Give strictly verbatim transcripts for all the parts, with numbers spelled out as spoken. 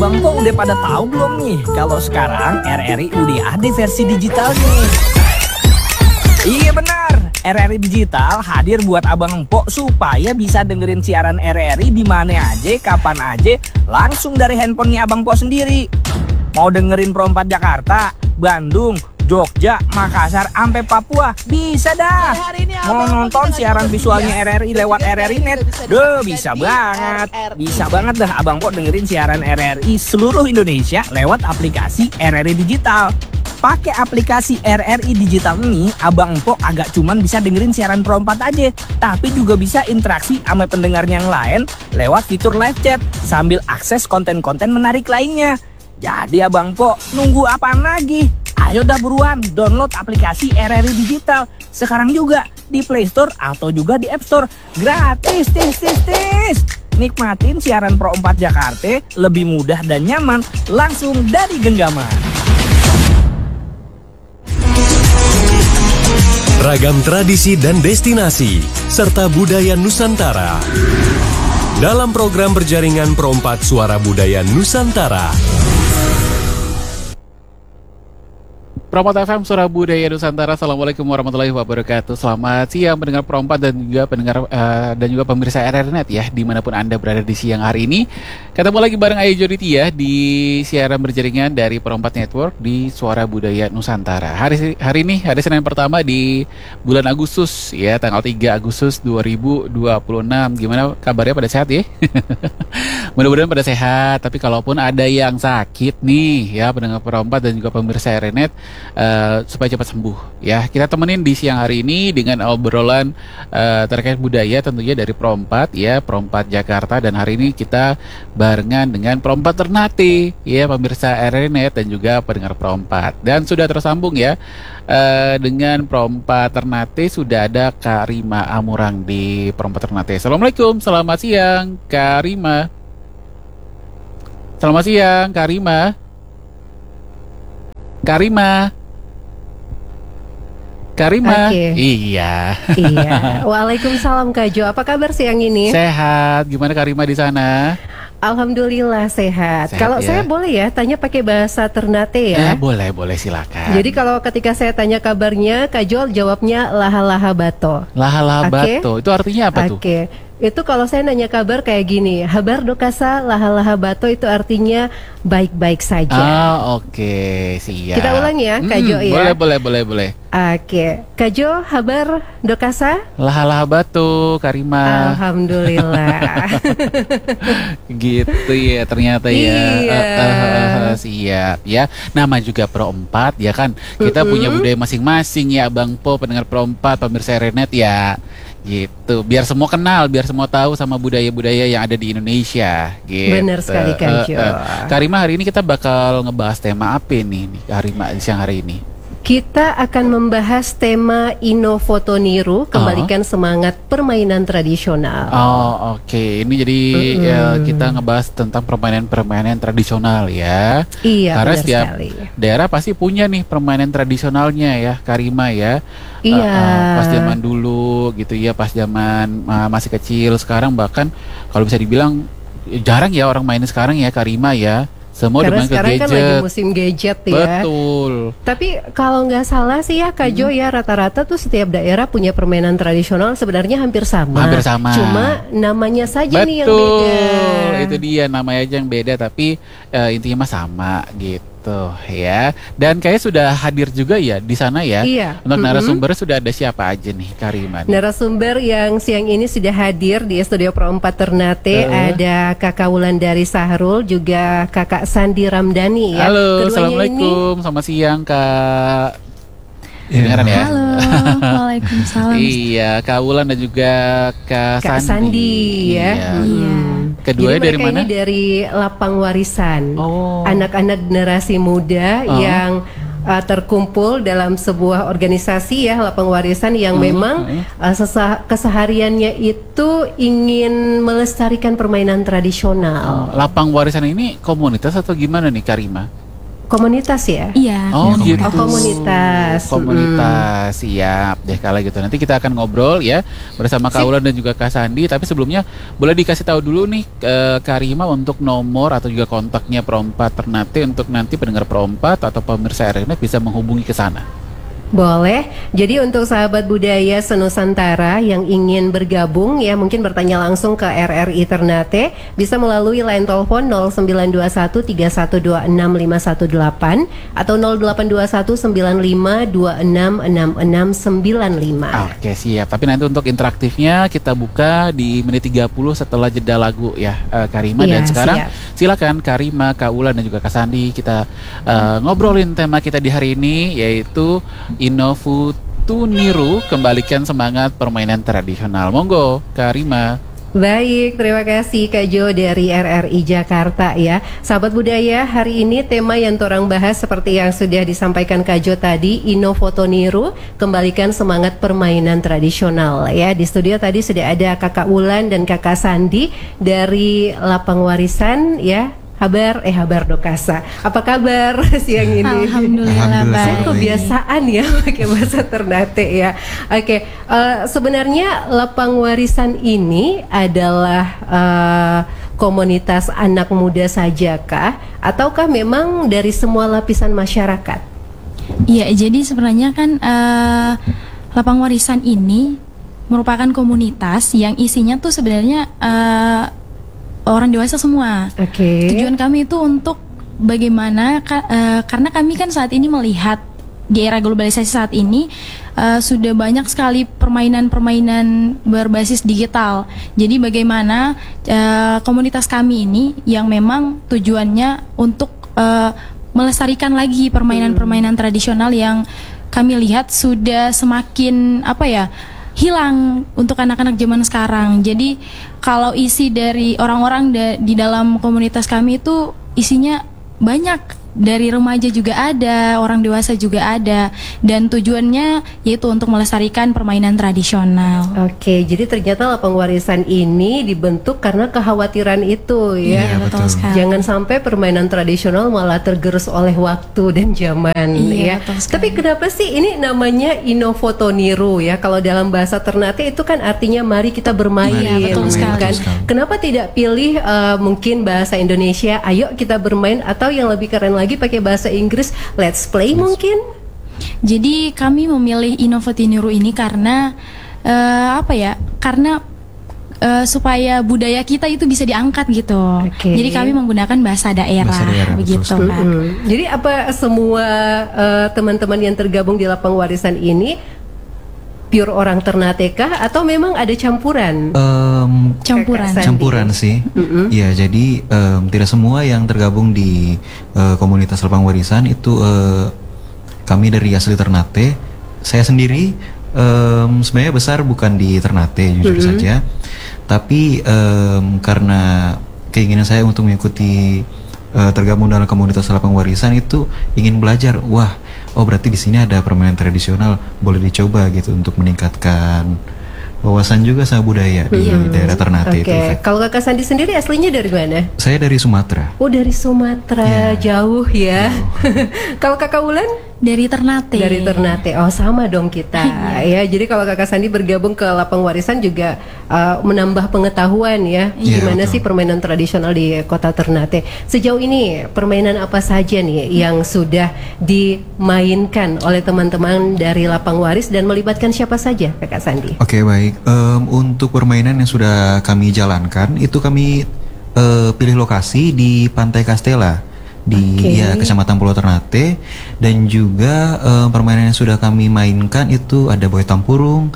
Abang Po udah pada tahu belum nih kalau sekarang R R I udah ada versi digitalnya? Iya benar, R R I Digital hadir buat Abang Po supaya bisa dengerin siaran R R I di mana aja, kapan aja, langsung dari handphonenya Abang Po sendiri. Mau dengerin Pro empat Jakarta, Bandung, Jogja, Makassar, sampai Papua, bisa dah. Mau nonton siaran visualnya R R I lewat R R I Net, duh bisa banget. Bisa banget dah Abang Po dengerin siaran R R I seluruh Indonesia lewat aplikasi R R I Digital. Pakai aplikasi R R I Digital ini, Abang Po agak cuman bisa dengerin siaran Pro empat aja, tapi juga bisa interaksi sama pendengarnya yang lain lewat fitur live chat sambil akses konten-konten menarik lainnya. Jadi Abang Po nunggu apaan lagi? Ayo dah buruan download aplikasi R R I Digital sekarang juga di Play Store atau juga di App Store. Gratis, tis, tis, tis. Nikmatin siaran Pro empat Jakarta lebih mudah dan nyaman langsung dari genggaman. Ragam tradisi dan destinasi serta budaya Nusantara dalam program berjaringan Pro empat Suara Budaya Nusantara. Pro empat F M Suara Budaya Nusantara. Assalamualaikum warahmatullahi wabarakatuh. Selamat siang pendengar Pro empat dan juga pendengar uh, dan juga pemirsa R R I Net ya, dimanapun Anda berada di siang hari ini. Ketemu lagi bareng Ayu Joditia di siaran berjaringan dari Pro empat Network di Suara Budaya Nusantara. Hari hari ini hari Senin pertama di bulan Agustus ya, tanggal tiga Agustus dua ribu dua puluh enam. Gimana kabarnya, pada sehat ya? Mudah-mudahan pada sehat. Tapi kalaupun ada yang sakit nih ya, pendengar Pro empat dan juga pemirsa R R I Net, Uh, supaya cepat sembuh ya. Kita temenin di siang hari ini dengan obrolan uh, terkait budaya tentunya dari Pro empat ya, Pro empat Jakarta, dan hari ini kita barengan dengan Pro empat Ternate ya, pemirsa R R I Net dan juga pendengar Pro empat. Dan sudah tersambung ya uh, dengan Pro empat Ternate, sudah ada Kak Rima Amurang di Pro empat Ternate. Assalamualaikum, selamat siang Kak Rima. Selamat siang Kak Rima. Karima, Karima, okay. Iya. Iya. Waalaikumsalam Kak Jo. Apa kabar siang ini? Sehat. Gimana Karima di sana? Alhamdulillah sehat. Sehat Kalau ya? saya boleh ya tanya pakai bahasa Ternate ya? Eh, boleh, boleh silakan. Jadi kalau ketika saya tanya kabarnya, Kak Jo jawabnya laha-laha bato. Laha-laha okay? bato. Itu artinya apa okay. tuh? Oke. Itu kalau saya nanya kabar kayak gini, habar dokasa laha-laha bato, itu artinya baik-baik saja. Ah, oke, okay. Siap. Kita ulang ya, Kak Jo hmm, ya. Boleh, boleh, boleh, boleh. Oke, okay. Kak Jo, habar dokasa? Laha-laha bato, Karima. Alhamdulillah. Gitu ya, ternyata ya. Iya. Uh, uh, uh, siap ya. Nama juga Pro empat ya kan. Kita mm-hmm. punya budaya masing-masing ya, Bang Po, pendengar Pro empat, pemirsa R R I Net ya. Gitu, biar semua kenal, biar semua tahu sama budaya-budaya yang ada di Indonesia. Gitu. Benar sekali Kak Jo. Uh, uh. Karima, hari ini kita bakal ngebahas tema apa nih, nih Karima, siang hari ini? Kita akan membahas tema Inofoto Niru, kembalikan oh. semangat permainan tradisional. Oh oke, okay. Ini jadi mm-hmm. ya, kita ngebahas tentang permainan-permainan tradisional ya. Iya, karena benar setiap sekali. daerah pasti punya nih permainan tradisionalnya ya, Karima ya. Iya. Uh, uh, pas zaman dulu gitu ya, pas zaman uh, masih kecil. Sekarang bahkan kalau bisa dibilang jarang ya orang main sekarang ya, Karima ya. Semua karena ke sekarang gadget. Kan lagi musim gadget ya. Betul. Tapi kalau nggak salah sih ya Kak Jo hmm. ya, rata-rata tuh setiap daerah punya permainan tradisional sebenarnya hampir sama. Hampir sama. Cuma namanya saja Betul. nih yang beda. Itu dia, namanya aja yang beda, tapi uh, intinya mah sama gitu ya. Dan kayaknya sudah hadir juga ya di sana ya. Iya. Untuk mm-hmm. narasumber sudah ada siapa aja nih, Karima? Narasumber yang siang ini sudah hadir di studio Pro empat Ternate uh. ada Kakak Wulandari Sahrul, juga Kakak Sandi Ramdhani ya. Halo, Keduanya assalamualaikum, ini... selamat siang Kak. Dengaran ya? Halo, waalaikumsalam. Iya, Kak Wulan dan juga Kak, Kak Sandi, Sandi ya. Iya. Iya. Keduanya dari mana? Ini dari Lapang Warisan. Oh. Anak-anak generasi muda oh. yang uh, terkumpul dalam sebuah organisasi ya, Lapang Warisan, yang hmm. memang uh, sesa- kesehariannya itu ingin melestarikan permainan tradisional. Oh, Lapang Warisan ini komunitas atau gimana nih, Karima? komunitas ya? Iya. Oh gitu. Oh, komunitas. Komunitas, siap deh kalau gitu. Nanti kita akan ngobrol ya bersama Kak Ulan dan juga Kak Sandi. Tapi sebelumnya boleh dikasih tahu dulu nih ke Kak Rima untuk nomor atau juga kontaknya Perompat Ternate untuk nanti pendengar Perompat atau pemirsa R R I bisa menghubungi ke sana. Boleh. Jadi untuk sahabat budaya senusantara yang ingin bergabung ya, mungkin bertanya langsung ke R R I Ternate bisa melalui line telepon nol sembilan dua satu tiga satu dua enam lima satu delapan atau nol delapan dua satu sembilan lima dua enam enam enam sembilan lima. Oke, siap. Tapi nanti untuk interaktifnya kita buka di menit tiga puluh setelah jeda lagu ya, uh, Kak Rima. Iya, dan sekarang siap. silakan Kak Rima, Kak Ulan dan juga Kak Sandi kita uh, ngobrolin tema kita di hari ini, yaitu Inofutuniru, kembalikan semangat permainan tradisional. Monggo, Kak Rima. Baik, terima kasih Kak Jo dari R R I Jakarta ya. Sahabat budaya, hari ini tema yang torang bahas seperti yang sudah disampaikan Kak Jo tadi, Inofutuniru, kembalikan semangat permainan tradisional ya. Di studio tadi sudah ada Kakak Ulan dan Kakak Sandi dari Lapang Warisan ya. Habar, eh Habar Dokasa. Apa kabar siang ini? Alhamdulillah baik. Kebiasaan ya pakai bahasa Ternate ya. Oke, uh, sebenarnya Lapang Warisan ini adalah uh, komunitas anak muda saja kah? Ataukah memang dari semua lapisan masyarakat? Iya, jadi sebenarnya kan uh, Lapang Warisan ini merupakan komunitas yang isinya tuh sebenarnya uh, orang dewasa semua. Oke. Okay. Tujuan kami itu untuk bagaimana ka, uh, karena kami kan saat ini melihat di era globalisasi saat ini uh, sudah banyak sekali permainan-permainan berbasis digital. Jadi bagaimana uh, komunitas kami ini yang memang tujuannya untuk uh, melestarikan lagi permainan-permainan tradisional yang kami lihat sudah semakin apa ya? hilang untuk anak-anak zaman sekarang. Jadi kalau isi dari orang-orang da- di dalam komunitas kami itu isinya banyak, dari remaja juga ada, orang dewasa juga ada, dan tujuannya yaitu untuk melestarikan permainan tradisional. Oke, jadi ternyata Lapang Warisan ini dibentuk karena kekhawatiran itu ya. Iya, betul sekali. Jangan sampai permainan tradisional malah tergerus oleh waktu dan zaman Iya, ya. betul sekali. Tapi kenapa sih ini namanya Inofutuniru ya? Kalau dalam bahasa Ternate itu kan artinya mari kita bermain. Iya, betul sekali. Kan? Kenapa tidak pilih uh, mungkin bahasa Indonesia, ayo kita bermain, atau yang lebih keren lagi pakai bahasa Inggris, let's play mungkin? Jadi kami memilih Inofutuniru ini karena uh, apa ya? Karena uh, supaya budaya kita itu bisa diangkat gitu. Oke. Jadi kami menggunakan bahasa daerah, Bahasa daerah, begitu betul. kan. Mm-mm. Jadi apa semua uh, teman-teman yang tergabung di Lapang Warisan ini pure orang Ternate kah atau memang ada campuran? Em, Campuran. Kakak Sandi. campuran sih. Mm-mm. Ya, jadi em, tidak semua yang tergabung di eh, komunitas Lapang Warisan itu eh, kami dari asli Ternate. Saya sendiri em, sebenarnya besar bukan di Ternate, jujur saja. Tapi em, karena keinginan saya untuk mengikuti eh, tergabung dalam komunitas Lapang Warisan itu ingin belajar. Wah, oh berarti di sini ada permainan tradisional, boleh dicoba gitu untuk meningkatkan wawasan juga sama budaya di daerah Ternate Oke, itu. Kak. kalau Kakak Sandi sendiri aslinya dari mana? Saya dari Sumatera. Oh, dari Sumatera, jauh ya. Kalau Kakak Ulan? Dari Ternate. Dari Ternate. Oh, sama dong kita. Ya, jadi kalau Kakak Sandi bergabung ke Lapang Warisan juga uh, menambah pengetahuan ya. Iya, Gimana betul. sih permainan tradisional di Kota Ternate. Sejauh ini permainan apa saja nih yang sudah dimainkan oleh teman-teman dari Lapang Waris dan melibatkan siapa saja, Kakak Sandi? Oke, baik. Em, untuk permainan yang sudah kami jalankan itu kami eh, pilih lokasi di Pantai Castella di Oke. ya Kecamatan Pulau Ternate, dan juga em, permainan yang sudah kami mainkan itu ada boy tampurung,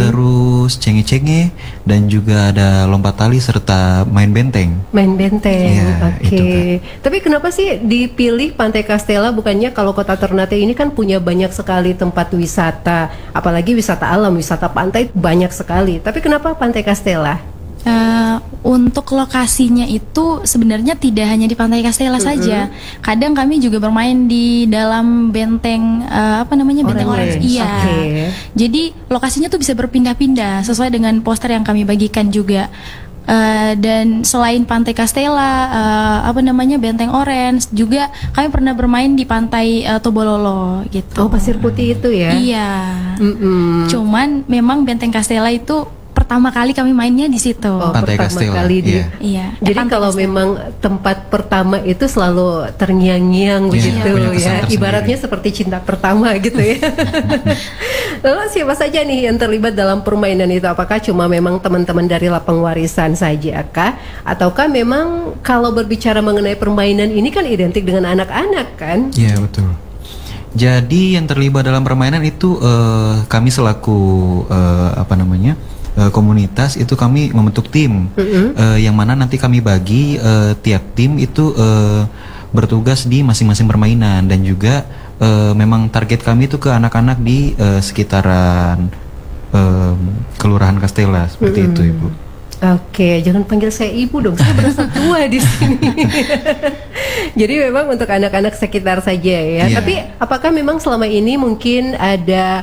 terus cenge-cenge, dan juga ada lompat tali serta main benteng. Main benteng, Iya, oke. itu, Tapi kenapa sih dipilih Pantai Castella? Bukannya kalau Kota Ternate ini kan punya banyak sekali tempat wisata, apalagi wisata alam, wisata pantai banyak sekali. Tapi kenapa Pantai Castella? Eh, untuk lokasinya itu sebenarnya tidak hanya di Pantai Castella saja. Kadang kami juga bermain di dalam benteng eh, apa namanya benteng Orange. orange. Iya. Oke. Jadi lokasinya tuh bisa berpindah-pindah sesuai dengan poster yang kami bagikan juga. Uh, dan selain Pantai Castella, uh, apa namanya Benteng Orange, juga kami pernah bermain di Pantai uh, Tobololo gitu. Oh, Pasir Putih itu ya? Iya. Mm-mm. Cuman memang Benteng Castella itu pertama kali kami mainnya di situ. Oh, Pantai pertama Castella, kali di. iya. Iya. Jadi Pantai kalau Castella. memang tempat pertama itu selalu terngiang-ngiang Iya, begitu punya kesan ya, tersendiri. ibaratnya seperti cinta pertama gitu ya. Lalu siapa saja nih yang terlibat dalam permainan itu? Apakah cuma memang teman-teman dari Lapang Warisan saja kah? Ataukah memang kalau berbicara mengenai permainan ini kan identik dengan anak-anak kan? Iya betul. Jadi yang terlibat dalam permainan itu eh, kami selaku eh, apa namanya eh, komunitas itu kami membentuk tim, eh, yang mana nanti kami bagi eh, tiap tim itu eh, bertugas di masing-masing permainan, dan juga eh, memang target kami itu ke anak-anak di eh, sekitaran eh, Kelurahan Castella seperti itu, Ibu. Oke, jangan panggil saya ibu dong, saya berasa tua di sini. Jadi memang untuk anak-anak sekitar saja ya. Iya. Tapi apakah memang selama ini mungkin ada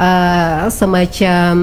uh, semacam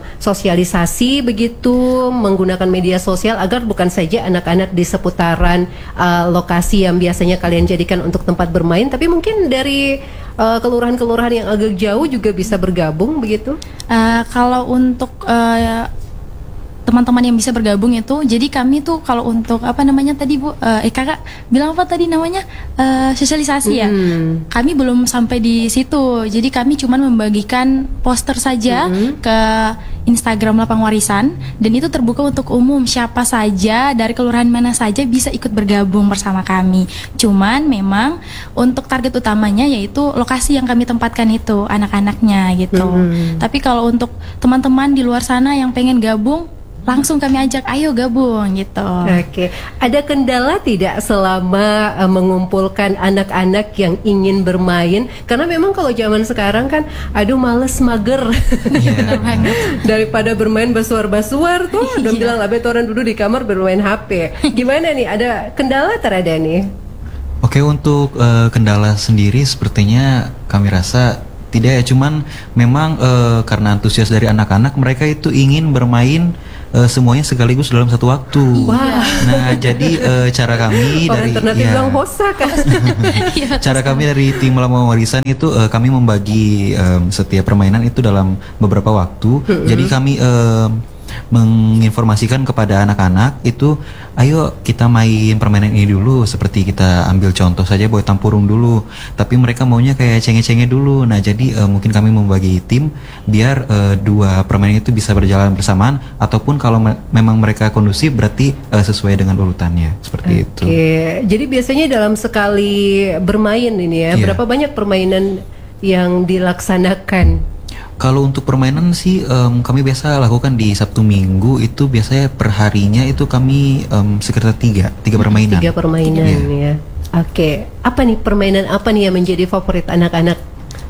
sosialisasi begitu menggunakan media sosial agar bukan saja anak-anak di seputaran uh, lokasi yang biasanya kalian jadikan untuk tempat bermain, tapi mungkin dari uh, kelurahan-kelurahan yang agak jauh juga bisa bergabung begitu? Uh, kalau untuk uh, teman-teman yang bisa bergabung itu, jadi kami tuh kalau untuk apa namanya tadi Bu, uh, eh kakak bilang apa tadi namanya uh, sosialisasi ya, Hmm. kami belum sampai di situ, jadi kami cuma membagikan poster saja Hmm. ke Instagram Lapang Warisan, dan itu terbuka untuk umum, siapa saja dari kelurahan mana saja bisa ikut bergabung bersama kami. Cuman memang untuk target utamanya yaitu lokasi yang kami tempatkan itu anak-anaknya gitu. Hmm. Tapi kalau untuk teman-teman di luar sana yang pengen gabung, langsung kami ajak, ayo gabung gitu. Oke, ada kendala tidak selama uh, mengumpulkan anak-anak yang ingin bermain? Karena memang kalau zaman sekarang kan, aduh males mager, Benar banget. daripada bermain basuar-basuar tuh, udah Iya. bilang abet orang duduk di kamar bermain H P. Gimana nih? Ada kendala terada nih? Oke, untuk eh, kendala sendiri sepertinya kami rasa tidak ya, cuman memang eh, karena antusias dari anak-anak, mereka itu ingin bermain eh, semuanya sekaligus dalam satu waktu. Wah. Nah, jadi eh, cara kami Orang dari internet ya, bilang hosa kan? Iya. cara kami dari tim Lapang Warisan itu eh, kami membagi em, setiap permainan itu dalam beberapa waktu. Jadi kami em, menginformasikan kepada anak-anak itu, ayo kita main permainan ini dulu, seperti kita ambil contoh saja boy tampurung dulu, tapi mereka maunya kayak cenge-cenge dulu. Nah, jadi eh, mungkin kami membagi tim biar eh, dua permainan itu bisa berjalan bersamaan, ataupun kalau me- memang mereka kondusif berarti eh, sesuai dengan urutannya seperti itu. Oke, jadi biasanya dalam sekali bermain ini ya, Iya. berapa banyak permainan yang dilaksanakan? Kalau untuk permainan sih em, kami biasa lakukan di Sabtu Minggu itu biasanya perharinya itu kami em, sekitar tiga tiga permainan. Tiga permainan Iya. ya. Oke, apa nih permainan apa nih yang menjadi favorit anak-anak?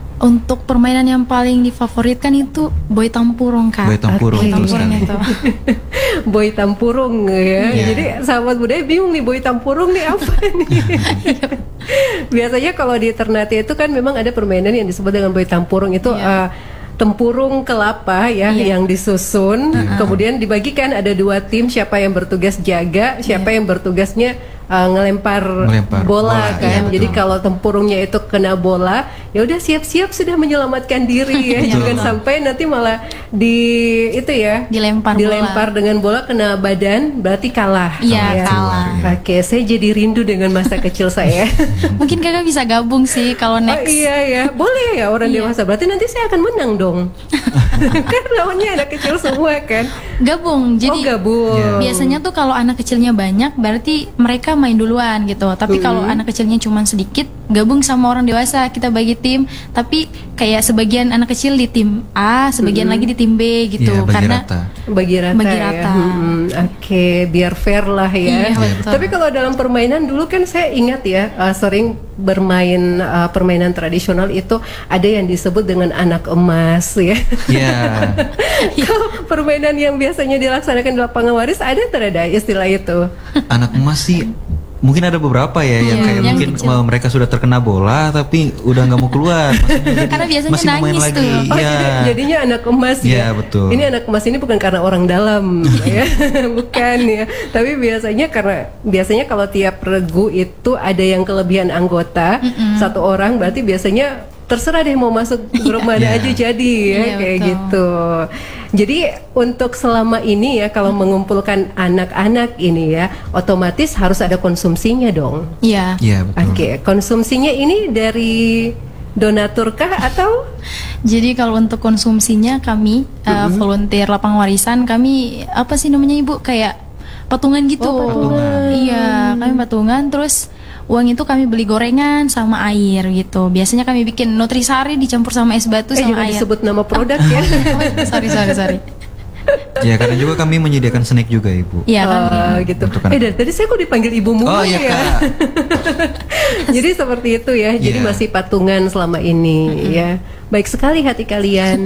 Untuk permainan yang paling difavoritkan itu boy tampurung kak. Boy tampurung, Boy betul tampurung sekali. itu. Boy tampurung ya. Iya. Jadi sahabat budaya bingung nih boy tampurung nih apa nih. Biasanya kalau di Ternate itu kan memang ada permainan yang disebut dengan boy tampurung itu Iya. eh, tempurung kelapa ya Iya. yang disusun, kemudian dibagikan ada dua tim, siapa yang bertugas jaga, siapa yang bertugasnya uh, ngelempar Melempar bola, bola, kan. iya, Jadi betul. kalau tempurungnya itu kena bola, ya udah siap-siap sudah menyelamatkan diri ya. Betul. Jangan sampai nanti malah di itu ya Dilempar bola. dilempar dengan bola kena badan, berarti kalah. Iya, Ya. kalah. Oke, saya jadi rindu dengan masa kecil saya. Mungkin kakak bisa gabung sih kalau Oh next. iya ya, boleh ya orang Iya. dewasa. Berarti nanti saya akan menang dong. Kan lawannya anak kecil semua kan. Gabung. Jadi oh gabung. Iya. biasanya tuh kalau anak kecilnya banyak berarti mereka main duluan gitu. Tapi kalau anak kecilnya cuma sedikit, gabung sama orang dewasa, kita bagi tim. Tapi kayak sebagian anak kecil di tim A, sebagian lagi di tim B gitu. Iya, bagi Karena rata. Bagi rata, Bagi ya. rata. Hmm, Oke, biar fair lah ya. Iya, betul. Tapi kalau dalam permainan dulu kan saya ingat ya, uh, sering bermain uh, permainan tradisional itu ada yang disebut dengan anak emas ya. Iya. Kalau permainan yang biasanya dilaksanakan di lapangan waris ada tidak ada istilah itu? Anak emas sih mungkin ada beberapa ya yang Iya, kayak yang mungkin kecil. eh, mereka sudah terkena bola tapi udah nggak mau keluar. Maksudnya jadi Karena biasanya masih mau main nangis lagi. tuh. Oh, Iya. jadi- jadinya anak emas ya. Iya, betul. Ini anak emas ini bukan karena orang dalam ya, bukan ya. Tapi biasanya karena biasanya kalau tiap regu itu ada yang kelebihan anggota satu orang, berarti biasanya terserah deh mau masuk grup mana Iya. aja jadi ya Iya, kayak betul. gitu. Jadi untuk selama ini ya kalau mengumpulkan anak-anak ini ya, otomatis harus ada konsumsinya dong. Iya. Iya, betul. Oke, konsumsinya ini dari donatur kah atau Jadi kalau untuk konsumsinya kami uh, volunteer lapang warisan, kami apa sih namanya Ibu, kayak patungan gitu. Oh, patungan. Iya, kami patungan, terus uang itu kami beli gorengan sama air gitu. Biasanya kami bikin nutrisari dicampur sama es batu eh sama jangan air. disebut nama produk ya? sorry sorry sorry. Ya karena juga kami menyediakan snack juga Ibu. Iya kan. Oh, gitu. Untuk anak. Eh dari tadi saya kok dipanggil ibu mulu Oh iya ya? Kak. Jadi seperti itu ya. Jadi Iya. masih patungan selama ini ya. Baik sekali hati kalian.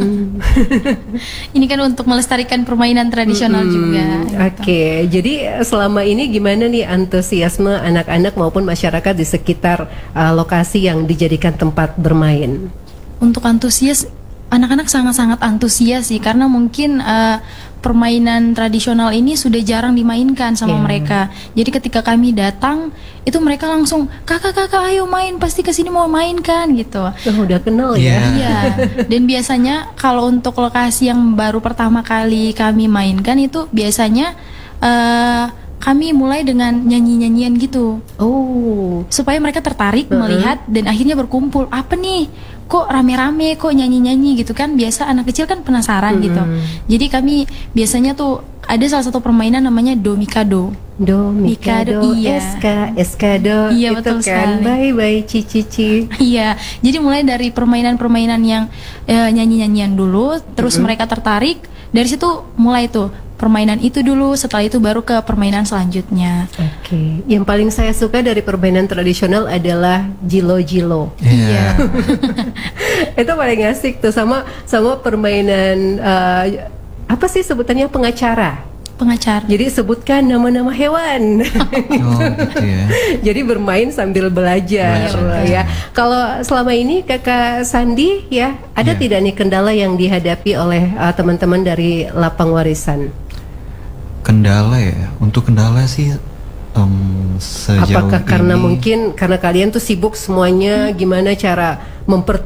Ini kan untuk melestarikan permainan tradisional juga. Oke, gitu. jadi eh, selama ini gimana nih antusiasme anak-anak maupun masyarakat di sekitar eh, lokasi yang dijadikan tempat bermain? Untuk antusias, anak-anak sangat-sangat antusias sih, karena mungkin eh, permainan tradisional ini sudah jarang dimainkan sama Iya. mereka. Jadi ketika kami datang, itu mereka langsung kakak-kakak ayo main, pasti kesini mau main kan gitu. Oh, udah kenal Iya. ya? Iya. Dan biasanya kalau untuk lokasi yang baru pertama kali kami mainkan itu biasanya eh, kami mulai dengan nyanyi-nyanyian gitu. Oh, Supaya mereka tertarik melihat dan akhirnya berkumpul. Apa nih? Kok rame-rame, kok nyanyi-nyanyi gitu kan? Biasa anak kecil kan penasaran gitu. Jadi kami biasanya tuh ada salah satu permainan namanya Domikado. do, mikado, Mikado, iya. eska, eskado, Iya, itu betul kan. sekali. Bye bye, cici cici. Iya, jadi mulai dari permainan-permainan yang eh, nyanyi-nyanyian dulu, terus mereka tertarik. Dari situ mulai tuh permainan itu dulu, setelah itu baru ke permainan selanjutnya. Oke, yang paling saya suka dari permainan tradisional adalah jilo-jilo. Iya. Itu paling asik tuh sama sama permainan eh, apa sih sebutannya pengacara. Pengacara. Jadi sebutkan nama-nama hewan. Oh gitu ya. Jadi bermain sambil belajar ya. Kalau selama ini Kakak Sandi ya, ada Iya. tidak nih kendala yang dihadapi oleh eh, teman-teman dari lapang warisan? Kendala ya. Untuk kendala sih em, sejauh Apakah karena ini- mungkin karena kalian tuh sibuk semuanya, gimana cara mempertemukan